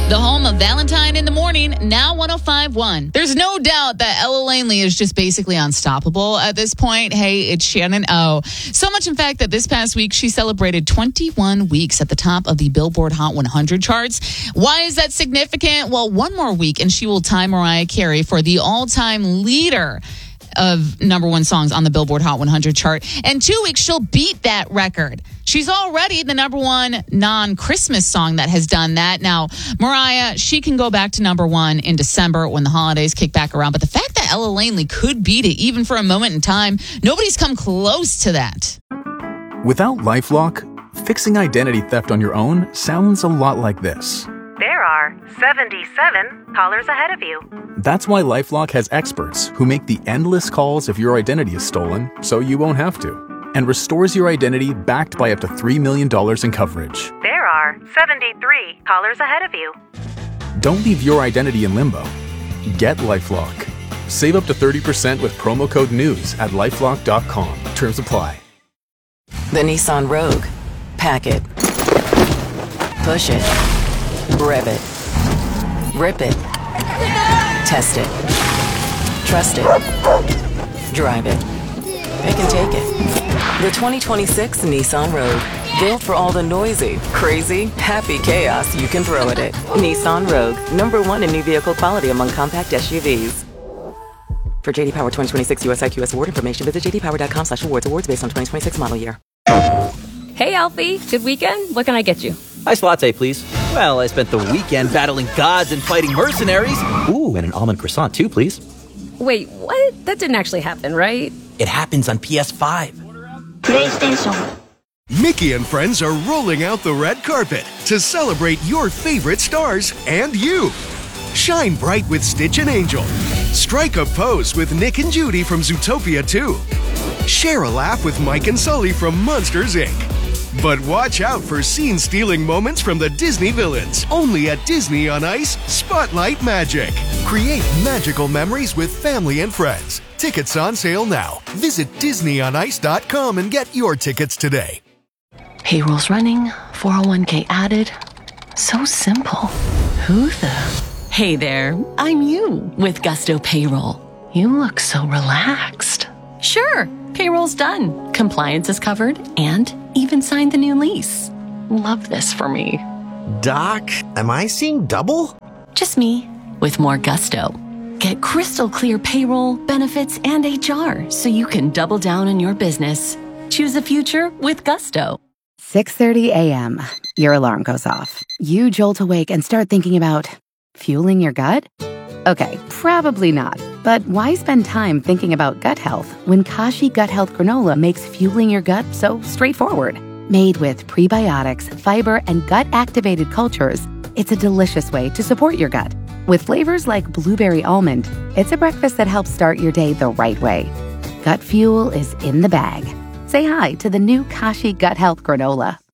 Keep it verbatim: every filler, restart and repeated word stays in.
The home of Valentine in the Morning, now one oh five point one. There's no doubt that Ella Langley is just basically unstoppable at this point. Hey, it's Shannon O. So much, in fact, that this past week she celebrated twenty-one weeks at the top of the Billboard Hot one hundred charts. Why is that significant? Well, one more week and she will tie Mariah Carey for the all-time leader of number one songs on the Billboard Hot one hundred chart. In two weeks, she'll beat that record. She's already the number one non-Christmas song that has done that. Now, Mariah, she can go back to number one in December when the holidays kick back around. But the fact that Ella Langley could beat it, even for a moment in time, nobody's come close to that. Without LifeLock, fixing identity theft on your own sounds a lot like this. There are seventy-seven callers ahead of you. That's why LifeLock has experts who make the endless calls if your identity is stolen, so you won't have to, and restores your identity backed by up to three million dollars in coverage. There are seventy-three callers ahead of you. Don't leave your identity in limbo. Get LifeLock. Save up to thirty percent with promo code NEWS at lifelock dot com. Terms apply. The Nissan Rogue. Pack it. Push it. Rev it. Rip it. Test it. Trust it. Drive it. Pick and take it. The twenty twenty-six Nissan Rogue. Built for all the noisy, crazy, happy chaos you can throw at it. Nissan Rogue. Number one in new vehicle quality among compact S U Vs. For J D Power twenty twenty-six U S I Q S award information, visit j d power dot com slash awards. Awards based on twenty twenty-six model year. Hey, Alfie. Good weekend? What can I get you? Iced latte, please. Well, I spent the weekend battling gods and fighting mercenaries. Ooh, and an almond croissant, too, please. Wait, what? That didn't actually happen, right? It happens on P S five. PlayStation. Mickey and friends are rolling out the red carpet to celebrate your favorite stars and you. Shine bright with Stitch and Angel. Strike a pose with Nick and Judy from Zootopia two. Share a laugh with Mike and Sully from Monsters, Incorporated. But watch out for scene-stealing moments from the Disney villains. Only at Disney on Ice, Spotlight Magic. Create magical memories with family and friends. Tickets on sale now. Visit disney on ice dot com and get your tickets today. Payroll's running, four oh one k added. So simple. Who the? Hey there, I'm you with Gusto Payroll. You look so relaxed. Sure, payroll's done. Compliance is covered and even signed the new lease. Love this for me. Doc, am I seeing double? Just me with more gusto. Get crystal clear payroll, benefits, and H R so you can double down on your business. Choose a future with Gusto. six thirty a.m. Your alarm goes off. You jolt awake and start thinking about fueling your gut? Okay, probably not. But why spend time thinking about gut health when Kashi Gut Health Granola makes fueling your gut so straightforward? Made with prebiotics, fiber, and gut-activated cultures, it's a delicious way to support your gut. With flavors like blueberry almond, it's a breakfast that helps start your day the right way. Gut fuel is in the bag. Say hi to the new Kashi Gut Health Granola.